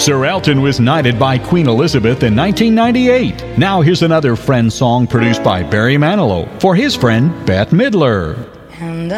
Sir Elton was knighted by Queen Elizabeth in 1998. Now here's another Friends song produced by Barry Manilow for his friend Bette Midler. And